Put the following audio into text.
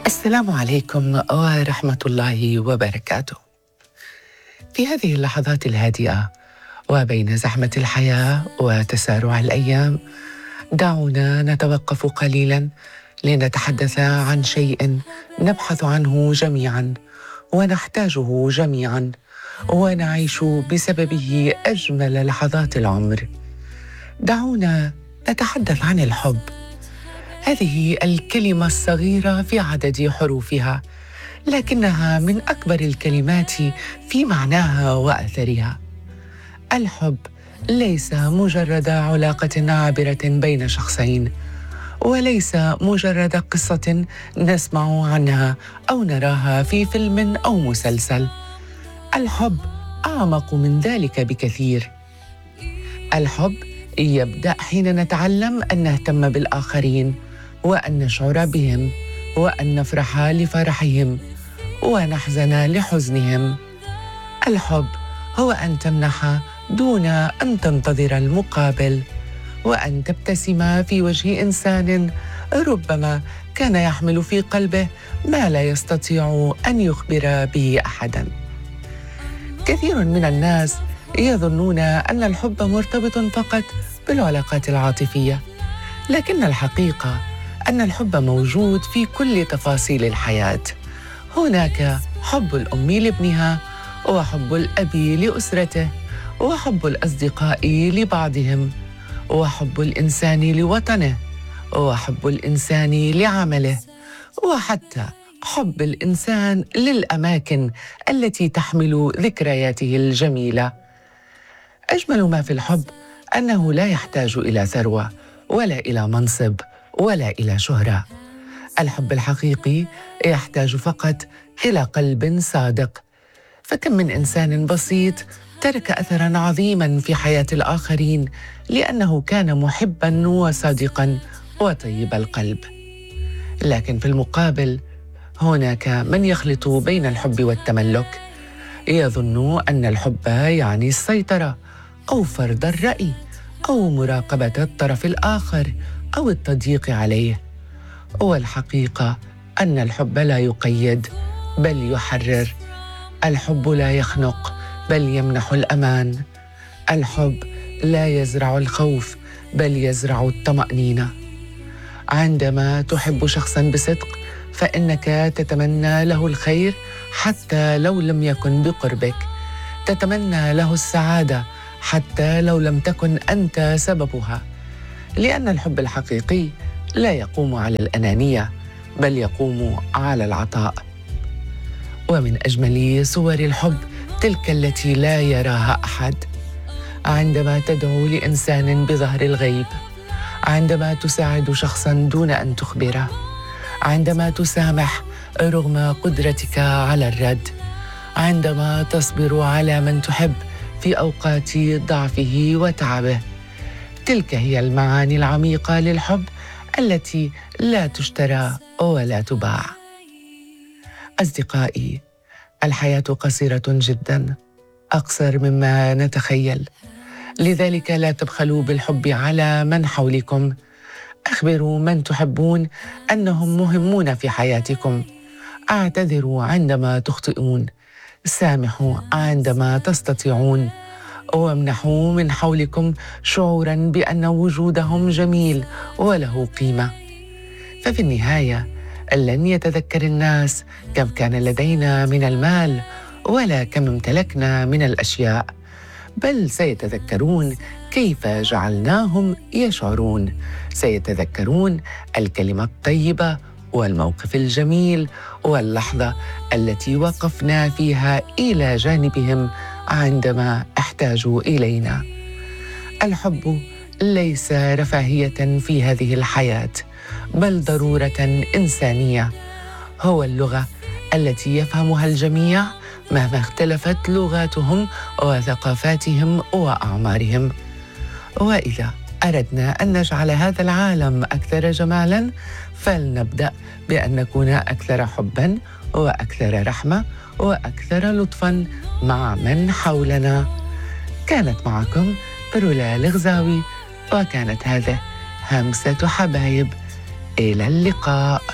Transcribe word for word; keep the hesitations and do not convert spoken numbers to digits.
السلام عليكم ورحمة الله وبركاته. في هذه اللحظات الهادئة وبين زحمة الحياة وتسارع الأيام، دعونا نتوقف قليلاً لنتحدث عن شيء نبحث عنه جميعاً ونحتاجه جميعاً ونعيش بسببه أجمل لحظات العمر. دعونا نتحدث عن الحب، هذه الكلمة الصغيرة في عدد حروفها، لكنها من أكبر الكلمات في معناها وأثرها. الحب ليس مجرد علاقة عابرة بين شخصين، وليس مجرد قصة نسمع عنها أو نراها في فيلم أو مسلسل. الحب أعمق من ذلك بكثير. الحب يبدأ حين نتعلم أن نهتم بالآخرين، وأن نشعر بهم، وأن نفرح لفرحهم ونحزن لحزنهم. الحب هو أن تمنح دون أن تنتظر المقابل، وأن تبتسم في وجه إنسان ربما كان يحمل في قلبه ما لا يستطيع أن يخبر به أحداً. كثير من الناس يظنون أن الحب مرتبط فقط بالعلاقات العاطفية، لكن الحقيقة أن الحب موجود في كل تفاصيل الحياة. هناك حب الأم لابنها، وحب الأب لأسرته، وحب الأصدقاء لبعضهم، وحب الإنسان لوطنه، وحب الإنسان لعمله، وحتى حب الإنسان للأماكن التي تحمل ذكرياته الجميلة. أجمل ما في الحب أنه لا يحتاج إلى ثروة ولا إلى منصب ولا إلى شهرة. الحب الحقيقي يحتاج فقط إلى قلب صادق. فكم من إنسان بسيط ترك أثراً عظيماً في حياة الآخرين لأنه كان محباً وصادقاً وطيب القلب. لكن في المقابل هناك من يخلط بين الحب والتملك، يظن أن الحب يعني السيطرة أو فرض الرأي أو مراقبة الطرف الآخر أو التضييق عليه. والحقيقة أن الحب لا يقيد بل يحرر. الحب لا يخنق بل يمنح الأمان. الحب لا يزرع الخوف بل يزرع الطمأنينة. عندما تحب شخصاً بصدق فإنك تتمنى له الخير حتى لو لم يكن بقربك، تتمنى له السعادة حتى لو لم تكن أنت سببها، لأن الحب الحقيقي لا يقوم على الأنانية بل يقوم على العطاء. ومن أجمل صور الحب تلك التي لا يراها أحد، عندما تدعو لإنسان بظهر الغيب، عندما تساعد شخصاً دون أن تخبره، عندما تسامح رغم قدرتك على الرد، عندما تصبر على من تحب في أوقات ضعفه وتعبه. تلك هي المعاني العميقة للحب التي لا تشترى ولا تباع. أصدقائي، الحياة قصيرة جداً، أقصر مما نتخيل، لذلك لا تبخلوا بالحب على من حولكم. أخبروا من تحبون أنهم مهمون في حياتكم. اعتذروا عندما تخطئون، سامحوا عندما تستطيعون، وامنحوا من حولكم شعوراً بأن وجودهم جميل وله قيمة. ففي النهاية لن يتذكر الناس كم كان لدينا من المال ولا كم امتلكنا من الأشياء، بل سيتذكرون كيف جعلناهم يشعرون. سيتذكرون الكلمة الطيبة والموقف الجميل واللحظة التي وقفنا فيها إلى جانبهم عندما احتاجوا إلينا. الحب ليس رفاهية في هذه الحياة، بل ضرورة إنسانية. هو اللغة التي يفهمها الجميع مهما اختلفت لغاتهم وثقافاتهم وأعمارهم. وإذا أردنا أن نجعل هذا العالم أكثر جمالاً، فلنبدأ بأن نكون أكثر حباً وأكثر رحمة وأكثر لطفاً مع من حولنا. كانت معكم رولا الغزاوي، وكانت هذه همسة حبايب. إلى اللقاء.